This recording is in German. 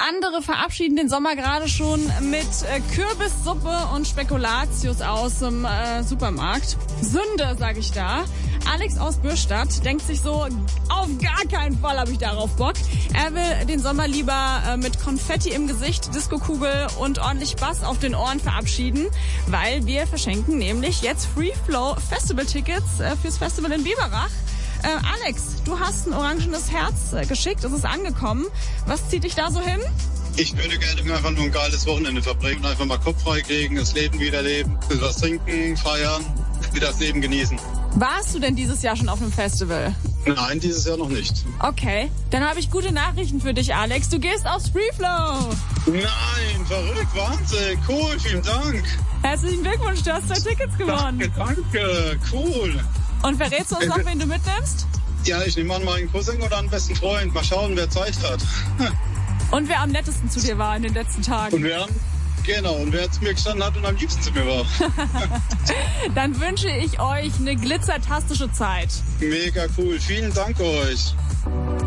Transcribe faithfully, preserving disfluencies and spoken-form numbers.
Andere verabschieden den Sommer gerade schon mit äh, Kürbissuppe und Spekulatius aus dem äh, Supermarkt. Sünde, sag ich da. Alex aus Bürstadt denkt sich so, auf gar keinen Fall habe ich darauf Bock. Er will den Sommer lieber äh, mit Konfetti im Gesicht, Diskokugel und ordentlich Bass auf den Ohren verabschieden, weil wir verschenken nämlich jetzt Free Flow Festival Tickets äh, fürs Festival in Biberach. Äh, Alex, du hast ein orangenes Herz äh, geschickt, es ist angekommen. Was zieht dich da so hin? Ich würde gerne einfach nur ein geiles Wochenende verbringen, einfach mal Kopf frei kriegen, das Leben wiederleben, was trinken, feiern, wieder das Leben genießen. Warst du denn dieses Jahr schon auf einem Festival? Nein, dieses Jahr noch nicht. Okay, dann habe ich gute Nachrichten für dich, Alex. Du gehst aufs Free Flow. Nein, verrückt, Wahnsinn, cool, vielen Dank. Herzlichen Glückwunsch, du hast zwei Tickets gewonnen. Danke, danke, cool. Und verrätst du uns noch, wen du mitnimmst? Ja, ich nehme an meinen Cousin oder einen besten Freund. Mal schauen, wer Zeit hat. Und wer am nettesten zu dir war in den letzten Tagen. Und wer, genau, und wer zu mir gestanden hat und am liebsten zu mir war. Dann wünsche ich euch eine glitzertastische Zeit. Mega cool, vielen Dank euch.